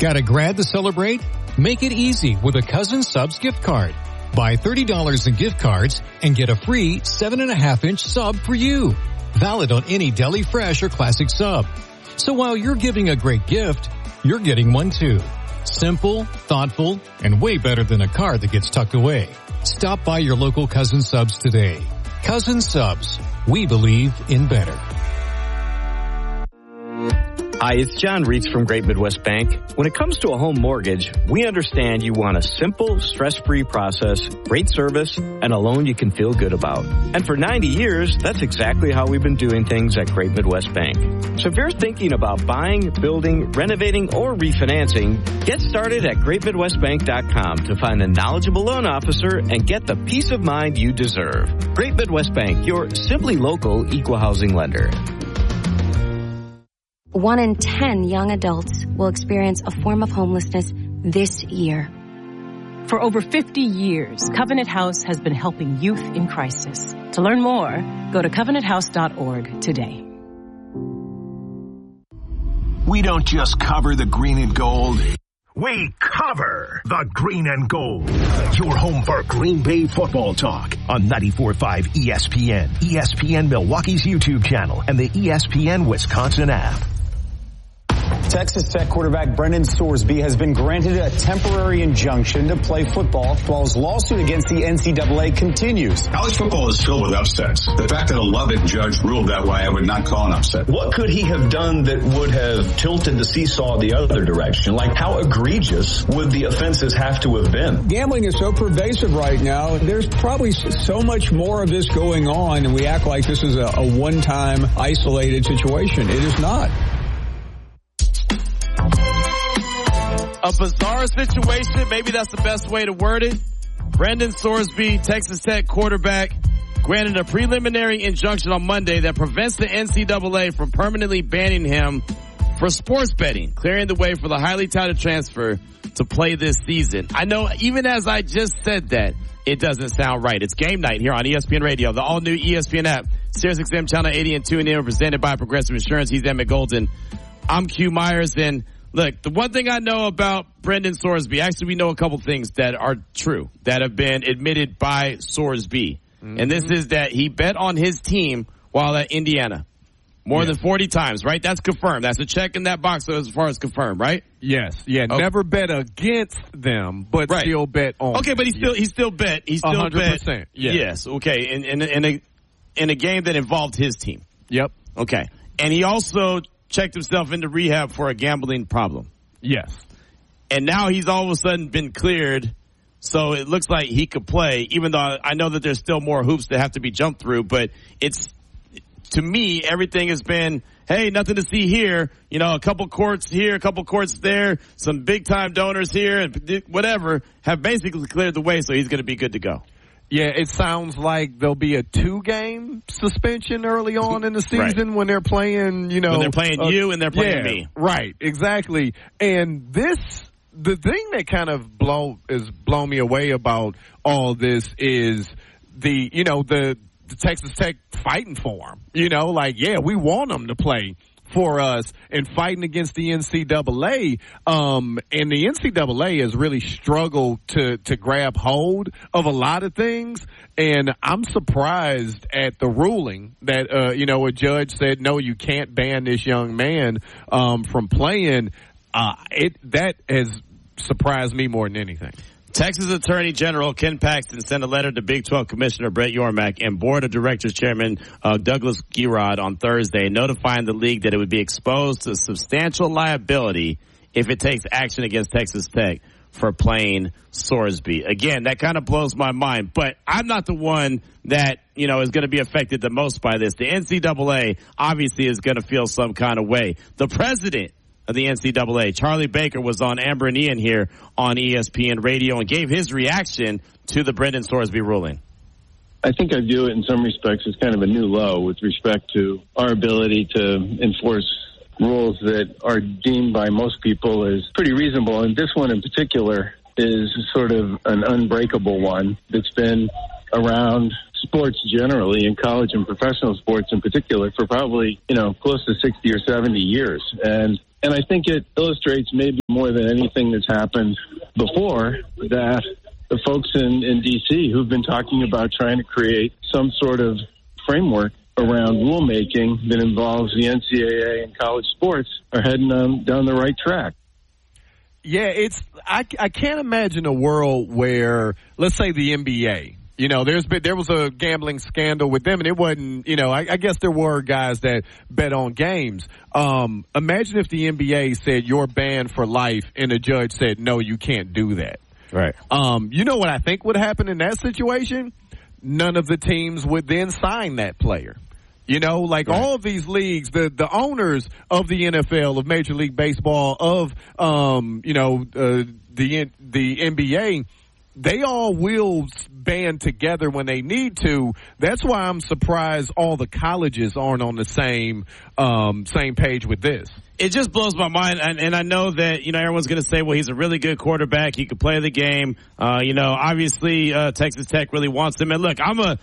Got a grad to celebrate? Make it easy with a Cousin Subs gift card. Buy $30 in gift cards and get a free 7.5-inch sub for you. Valid on any Deli Fresh or Classic sub. So while you're giving a great gift, you're getting one too. Simple, thoughtful, and way better than a card that gets tucked away. Stop by your local Cousin Subs today. Cousin Subs. We believe in better. Hi, it's John Reitz from Great Midwest Bank. When it comes to a home mortgage, we understand you want a simple, stress-free process, great service, and a loan you can feel good about. And for 90 years, that's exactly how we've been doing things at Great Midwest Bank. So if you're thinking about buying, building, renovating, or refinancing, get started at GreatMidwestBank.com to find a knowledgeable loan officer and get the peace of mind you deserve. Great Midwest Bank, your simply local equal housing lender. 1 in 10 young adults will experience a form of homelessness this year. For over 50 years, Covenant House has been helping youth in crisis. To learn more, go to covenanthouse.org today. We don't just cover the green and gold. We cover the green and gold. Your home for Green Bay football talk on 94.5 ESPN, ESPN Milwaukee's YouTube channel, and the ESPN Wisconsin app. Texas Tech quarterback Brendan Sorsby has been granted a temporary injunction to play football while his lawsuit against the NCAA continues. College football is filled with upsets. The fact that a Lubbock judge ruled that way, I would not call an upset. What could he have done that would have tilted the seesaw the other direction? Like, how egregious would the offenses have to have been? Gambling is so pervasive right now. There's probably so much more of this going on, and we act like this is a one-time isolated situation. It is not. A bizarre situation, maybe that's the best way to word it. Brendan Sorsby, Texas Tech quarterback, granted a preliminary injunction on Monday that prevents the NCAA from permanently banning him for sports betting, clearing the way for the highly touted transfer to play this season. I know even as I just said that, it doesn't sound right. It's game night here on ESPN Radio, the all-new ESPN app, SiriusXM Channel 80 and tune in, presented by Progressive Insurance. He's Emmett Golden. I'm Q Myers, and look, the one thing I know about Brendan Sorsby, actually we know a couple things that are true, that have been admitted by Sorsby. Mm-hmm. And this is that he bet on his team while at Indiana. More than 40 times, right? That's confirmed. That's a check in that box as far as confirmed, right? Yes. Yeah, okay. Never bet against them, but still bet on. Okay, but he still bet. He still 100%. Bet. Yes. Okay. In a game that involved his team. Yep. Okay. And he also checked himself into rehab for a gambling problem. Yes. And now he's all of a sudden been cleared, so it looks like he could play, even though I know that there's still more hoops that have to be jumped through, but it's, to me, everything has been, hey, nothing to see here, you know, a couple courts here, a couple courts there, some big time donors here, and whatever, have basically cleared the way, so he's going to be good to go. Yeah, it sounds like there'll be a 2-game suspension early on in the season when they're playing, you know. When they're playing you and they're playing me. Right, exactly. And the thing that kind of blown me away about all this is the Texas Tech fighting for him. You know, like, yeah, we want them to play for us and fighting against the NCAA. And the NCAA has really struggled to grab hold of a lot of things. And I'm surprised at the ruling that, a judge said, no, you can't ban this young man, from playing. That has surprised me more than anything. Texas Attorney General Ken Paxton sent a letter to Big 12 Commissioner Brett Yormark and Board of Directors Chairman Douglas Gierod on Thursday, notifying the league that it would be exposed to substantial liability if it takes action against Texas Tech for playing Sorsby. Again, that kind of blows my mind, but I'm not the one that, is going to be affected the most by this. The NCAA obviously is going to feel some kind of way. The president of the NCAA, Charlie Baker, was on Amber and Ian here on ESPN Radio and gave his reaction to the Brendan Sorsby ruling. I think I view it in some respects as kind of a new low with respect to our ability to enforce rules that are deemed by most people as pretty reasonable. And this one in particular is sort of an unbreakable one that's been around sports generally, in college and professional sports in particular, for probably, close to 60 or 70 years. And And I think it illustrates maybe more than anything that's happened before that the folks in D.C. who've been talking about trying to create some sort of framework around rulemaking that involves the NCAA and college sports are heading down the right track. Yeah, I can't imagine a world where, let's say, the NBA. There was a gambling scandal with them, and it wasn't, I guess there were guys that bet on games. Imagine if the NBA said you're banned for life and a judge said, no, you can't do that. Right. You know what I think would happen in that situation? None of the teams would then sign that player. Right. All of these leagues, the owners of the NFL, of Major League Baseball, of, the NBA, they all will band together when they need to. That's why I'm surprised all the colleges aren't on the same page with this. It just blows my mind, and I know that, everyone's going to say, well, he's a really good quarterback. He could play the game. Obviously, Texas Tech really wants him. And look,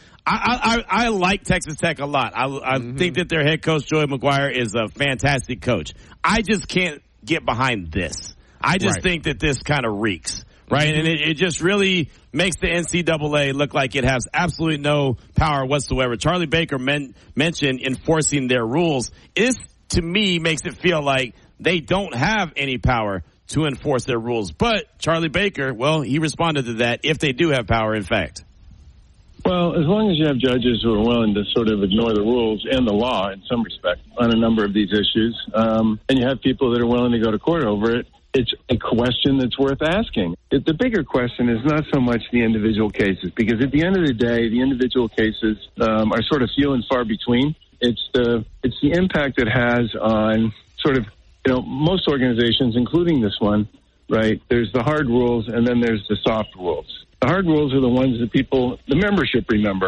I like Texas Tech a lot. I think that their head coach, Joey McGuire, is a fantastic coach. I just can't get behind this. I just think that this kind of reeks. Right, and it just really makes the NCAA look like it has absolutely no power whatsoever. Charlie Baker mentioned enforcing their rules. This, to me, makes it feel like they don't have any power to enforce their rules. But Charlie Baker, well, he responded to that, if they do have power, in fact. Well, as long as you have judges who are willing to sort of ignore the rules and the law in some respect on a number of these issues, and you have people that are willing to go to court over it, it's a question that's worth asking. The bigger question is not so much the individual cases, because at the end of the day, the individual cases are sort of few and far between. It's the impact it has on sort of, most organizations, including this one, right? There's the hard rules and then there's the soft rules. The hard rules are the ones that the membership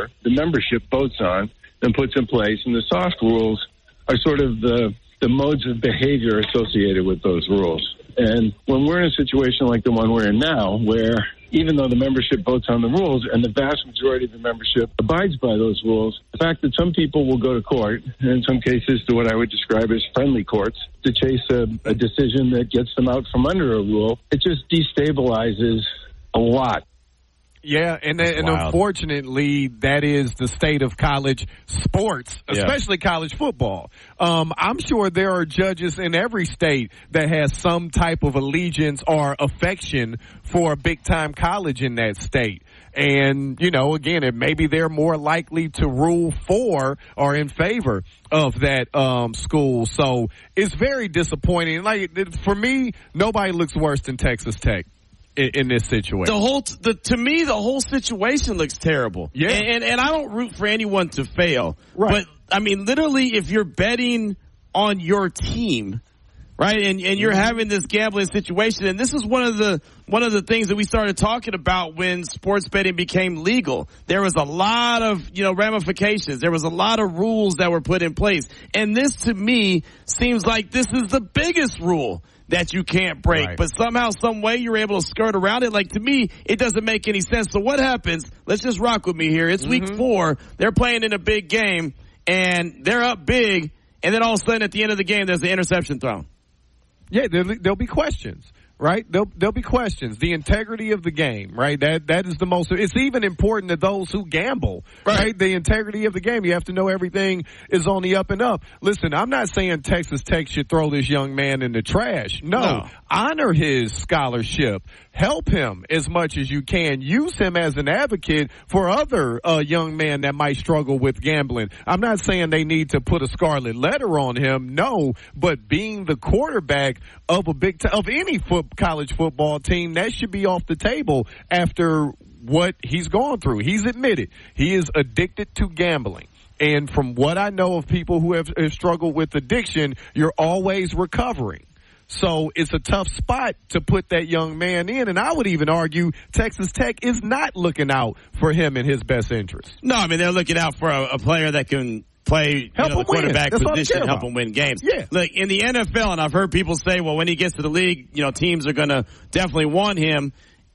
votes on and puts in place, and the soft rules are sort of the modes of behavior associated with those rules. And when we're in a situation like the one we're in now, where even though the membership votes on the rules and the vast majority of the membership abides by those rules, the fact that some people will go to court, and in some cases to what I would describe as friendly courts, to chase a decision that gets them out from under a rule, it just destabilizes a lot. Yeah, and unfortunately, that is the state of college sports, especially college football. I'm sure there are judges in every state that has some type of allegiance or affection for a big-time college in that state. And, again, maybe they're more likely to rule for or in favor of that school. So it's very disappointing. For me, nobody looks worse than Texas Tech in this situation. To me, the whole situation looks terrible. Yeah. And I don't root for anyone to fail. Right. But, literally, if you're betting on your team, right, and you're having this gambling situation, and this is one of the things that we started talking about when sports betting became legal. There was a lot of, ramifications. There was a lot of rules that were put in place. And this, to me, seems like this is the biggest rule that you can't break. Right. But somehow, some way, you're able to skirt around it. To me, it doesn't make any sense. So what happens? Let's just rock with me here. It's week 4. They're playing in a big game, and they're up big, and then all of a sudden, at the end of the game, there's an interception thrown. Yeah, there'll be questions, right? There'll be questions. The integrity of the game, right? That is the most. It's even important to those who gamble, right? The integrity of the game. You have to know everything is on the up and up. Listen, I'm not saying Texas Tech should throw this young man in the trash. No. Honor his scholarship. Help him as much as you can. Use him as an advocate for other young men that might struggle with gambling. I'm not saying they need to put a scarlet letter on him. No, but being the quarterback of of any college football team, that should be off the table after what he's gone through. He's admitted he is addicted to gambling. And from what I know of people who have struggled with addiction, you're always recovering. So it's a tough spot to put that young man in. And I would even argue Texas Tech is not looking out for him in his best interest. No, they're looking out for a player that can play the quarterback position, help him win games. Yeah. Look, in the NFL, and I've heard people say, well, when he gets to the league, teams are going to definitely want him.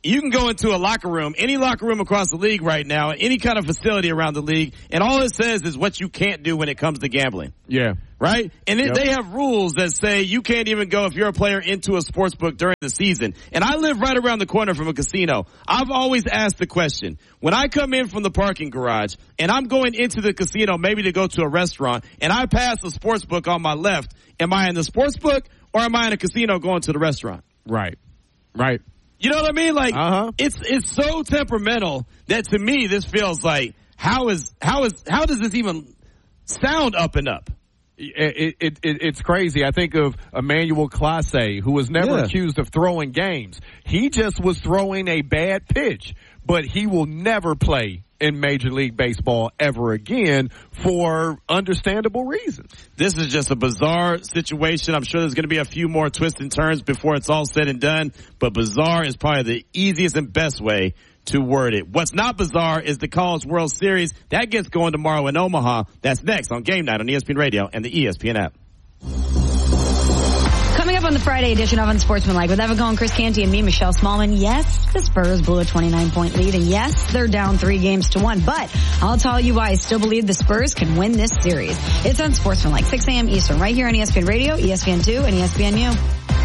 you can go into a locker room, any locker room across the league right now, any kind of facility around the league, and all it says is what you can't do when it comes to gambling. Yeah. Right? And then they have rules that say you can't even go if you're a player into a sports book during the season. And I live right around the corner from a casino. I've always asked the question, when I come in from the parking garage and I'm going into the casino maybe to go to a restaurant and I pass a sports book on my left, am I in the sports book or am I in a casino going to the restaurant? Right. You know what I mean? Like, it's so temperamental that to me this feels like, how does this even sound up and up? It's crazy. I think of Emmanuel Clase, who was never accused of throwing games. He just was throwing a bad pitch, but he will never play in Major League Baseball ever again for understandable reasons. This is just a bizarre situation. I'm sure there's going to be a few more twists and turns before it's all said and done, but bizarre is probably the easiest and best way to word it. What's not bizarre is the College World Series. That gets going tomorrow in Omaha. That's next on Game Night on ESPN Radio and the ESPN app. Coming up on the Friday edition of Unsportsmanlike with Evan Cohen, Chris Canty, and me, Michelle Smallman. Yes, the Spurs blew a 29-point lead, and yes, they're down 3-1, but I'll tell you why I still believe the Spurs can win this series. It's Unsportsmanlike, 6 a.m. Eastern, right here on ESPN Radio, ESPN2, and ESPNU.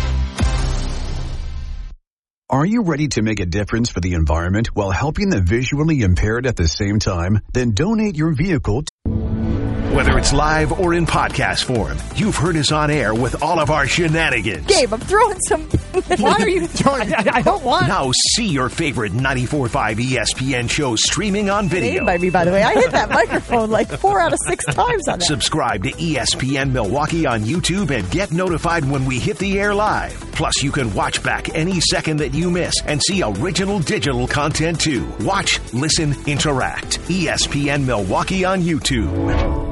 Are you ready to make a difference for the environment while helping the visually impaired at the same time? Then donate your vehicle to... Whether it's live or in podcast form, you've heard us on air with all of our shenanigans. Gabe, I'm throwing some... Why are you throwing... I don't want... Now see your favorite 94.5 ESPN shows streaming on video. By me, by the way. I hit that microphone like 4 out of 6 times on that. Subscribe to ESPN Milwaukee on YouTube and get notified when we hit the air live. Plus, you can watch back any second that you miss and see original digital content too. Watch, listen, interact. ESPN Milwaukee on YouTube.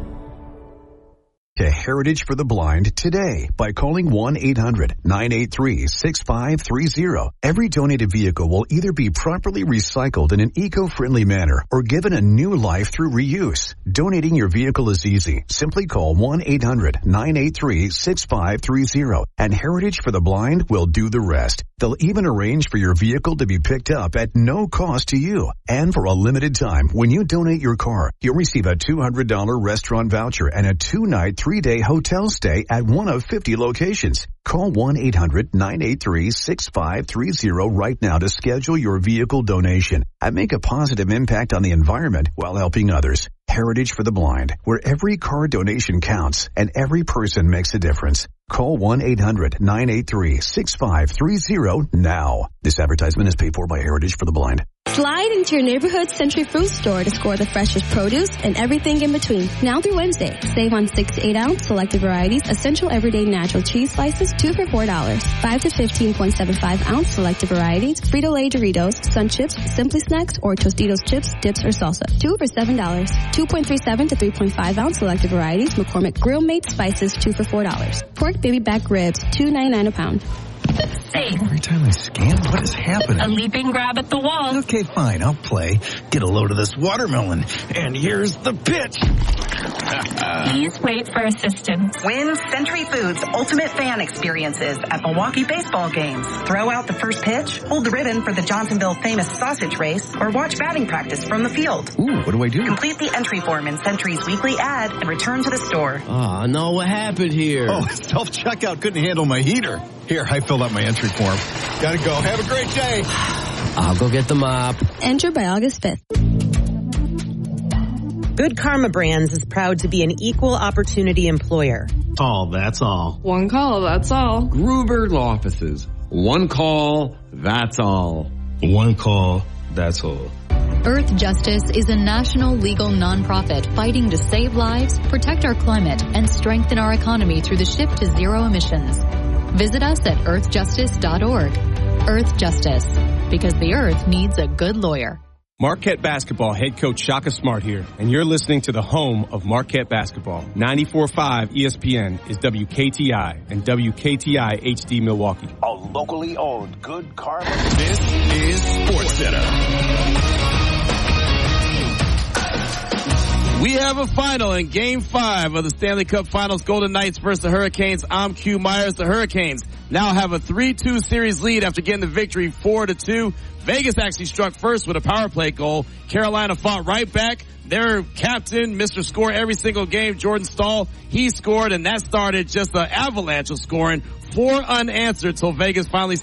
To Heritage for the Blind today by calling 1-800-983-6530. Every donated vehicle will either be properly recycled in an eco-friendly manner or given a new life through reuse. Donating your vehicle is easy. Simply call 1-800-983-6530 and Heritage for the Blind will do the rest. They'll even arrange for your vehicle to be picked up at no cost to you. And for a limited time, when you donate your car, you'll receive a $200 restaurant voucher and a 2-night 3-day hotel stay at one of 50 locations. Call 1-800-983-6530 right now to schedule your vehicle donation and make a positive impact on the environment while helping others. Heritage for the Blind, where every car donation counts and every person makes a difference. Call 1-800-983-6530 now. This advertisement is paid for by Heritage for the Blind. Slide into your neighborhood Century Fruit Store to score the freshest produce and everything in between. Now through Wednesday, save on 6 to 8-ounce selected varieties, essential everyday natural cheese slices, 2 for $4. 5 to 15.75-ounce selected varieties, Frito-Lay Doritos, Sun Chips, Simply Snacks, or Tostitos chips, dips, or salsa, 2 for $7. 2.37 to 3.5-ounce selected varieties, McCormick Grill Made Spices, 2 for $4. Pork baby back ribs, $2.99 a pound. Safe. Every time I scan, what is happening? A leaping grab at the wall. Okay, fine, I'll play. Get a load of this watermelon. And here's the pitch. Please wait for assistance. Win Century Foods Ultimate Fan Experiences at Milwaukee baseball games. Throw out the first pitch, hold the ribbon for the Johnsonville Famous Sausage Race, or watch batting practice from the field. Ooh, what do I do? Complete the entry form in Century's weekly ad and return to the store. Oh, no, what happened here? Oh, self-checkout couldn't handle my heater. Here, I filled out my entry form. Gotta go. Have a great day. I'll go get the mop. Enter by August 5th. Good Karma Brands is proud to be an equal opportunity employer. Oh, that's all. One call, that's all. Gruber Law Offices. One call, that's all. One call, that's all. Earth Justice is a national legal nonprofit fighting to save lives, protect our climate, and strengthen our economy through the shift to zero emissions. Visit us at earthjustice.org. Earth Justice, because the earth needs a good lawyer. Marquette Basketball head coach Shaka Smart here, and you're listening to the home of Marquette Basketball. 94.5 ESPN is WKTI and WKTI HD Milwaukee. A locally owned Good Karma. This is SportsCenter. We have a final in Game 5 of the Stanley Cup Finals. Golden Knights versus the Hurricanes. I'm Q Myers. The Hurricanes now have a 3-2 series lead after getting the victory 4-2. Vegas actually struck first with a power play goal. Carolina fought right back. Their captain, Mr. Score every single game, Jordan Stahl, he scored, and that started just an avalanche of scoring. 4 unanswered till Vegas finally